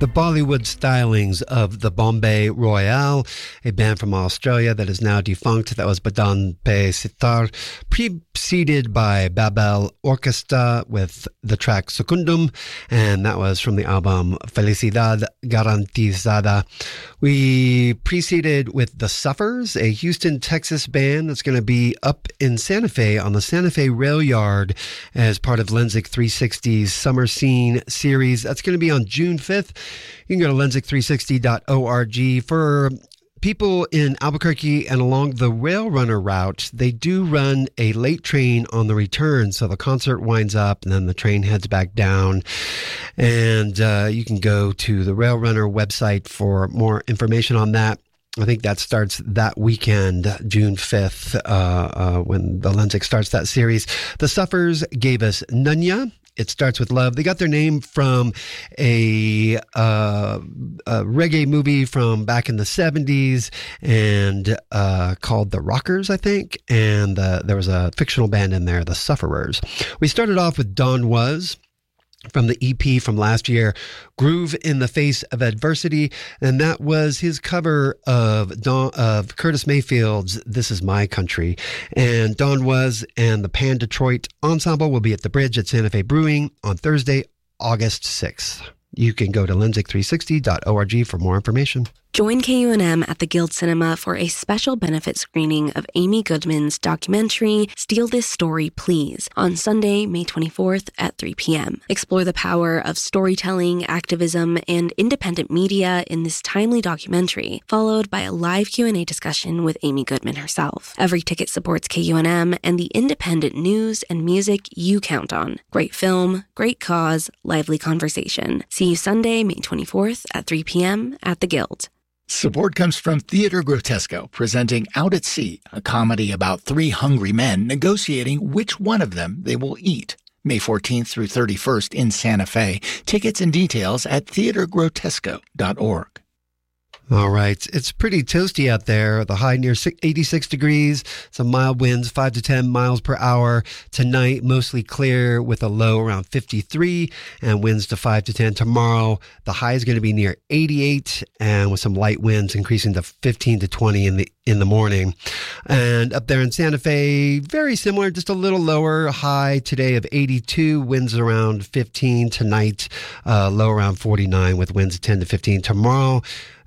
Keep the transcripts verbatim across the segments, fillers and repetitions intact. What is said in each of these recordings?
The Bollywood stylings of the Bombay Royale, a band from Australia that is now defunct. That was Badan Pe Sitar, preceded by Babel Orchestra with the track Secundum, and that was from the album Felicidad Garantizada. We preceded with The Suffers, a Houston, Texas band that's going to be up in Santa Fe on the Santa Fe Rail Yard as part of Lenzik three sixty's Summer Scene series. That's going to be on June fifth. You can go to lenzik three sixty dot org. For people in Albuquerque and along the Rail Runner route, they do run a late train on the return. So the concert winds up and then the train heads back down. And uh, you can go to the Rail Runner website for more information on that. I think that starts that weekend, June fifth, uh, uh, when the Lenzik starts that series. The Suffers gave us Nunya. It Starts With Love. They got their name from a, uh, a reggae movie from back in the seventies and uh, called The Rockers, I think. And uh, there was a fictional band in there, The Sufferers. We started off with Don Was from the E P from last year, Groove in the Face of Adversity, and that was his cover of Don, of Curtis Mayfield's This Is My Country. And Don Was and the Pan Detroit Ensemble will be at the Bridge at Santa Fe Brewing on Thursday, August sixth. You can go to lenzik three sixty dot org for more information. Join K U N M at the Guild Cinema for a special benefit screening of Amy Goodman's documentary, Steal This Story, Please, on Sunday, May twenty-fourth at three p.m. Explore the power of storytelling, activism, and independent media in this timely documentary, followed by a live Q and A discussion with Amy Goodman herself. Every ticket supports K U N M and the independent news and music you count on. Great film, great cause, lively conversation. See you Sunday, May twenty-fourth at three p.m. at the Guild. Support comes from Theater Grotesco, presenting Out at Sea, a comedy about three hungry men negotiating which one of them they will eat. May fourteenth through thirty-first in Santa Fe. Tickets and details at theater grotesco dot org. All right. It's pretty toasty out there. The high near eighty-six degrees, some mild winds, five to ten miles per hour. Tonight, mostly clear with a low around fifty-three and winds to five to ten. Tomorrow, the high is going to be near eighty-eight and with some light winds increasing to fifteen to twenty in the in the morning. And up there in Santa Fe, very similar, just a little lower. High today of eighty-two, winds around fifteen. Tonight, uh, low around forty-nine with winds of ten to fifteen. Tomorrow,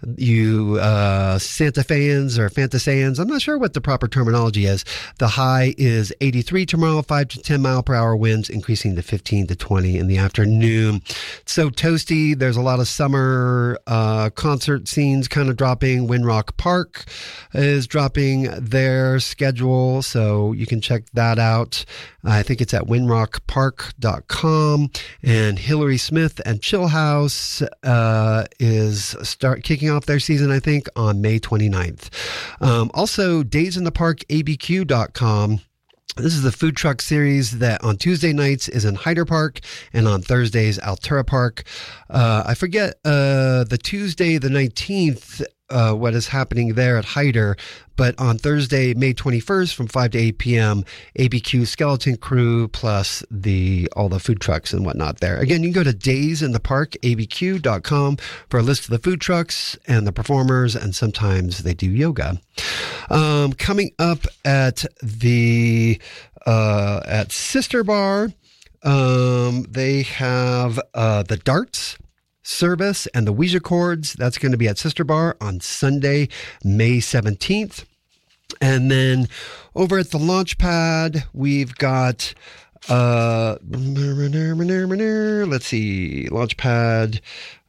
you uh, Santa Feans or Fantasans, I'm not sure what the proper terminology is. The high is eighty-three tomorrow, five to ten mile per hour winds, increasing to fifteen to twenty in the afternoon. So toasty. There's a lot of summer uh, concert scenes kind of dropping. Windrock Park is dropping their schedule, so you can check that out. I think it's at windrock park dot com. And Hillary Smith and Chill House uh, is start kicking off their season, I think, on May twenty-ninth. Um, also, days in the park a b q dot com. This is the food truck series that on Tuesday nights is in Hyder Park and on Thursdays, Altura Park. Uh, I forget uh, the Tuesday, the nineteenth, uh, what is happening there at Hyder. But on Thursday, May twenty-first from five to eight p.m., A B Q Skeleton Crew plus the all the food trucks and whatnot there. Again, you can go to days in the park a b q dot com for a list of the food trucks and the performers, and sometimes they do yoga. Um, coming up at the uh, at Sister Bar, um, they have uh, the Darts service and the Ouija chords. That's going to be at Sister Bar on Sunday, May seventeenth. And then over at the Launchpad, we've got, uh, let's see, Launchpad,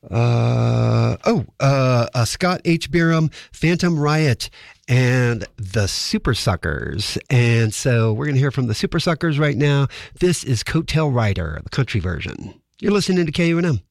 uh, oh, uh, uh, Scott H. Biram, Phantom Riot, and the Super Suckers. And so we're going to hear from the Super Suckers right now. This is Coattail Rider, the country version. You're listening to K U N M.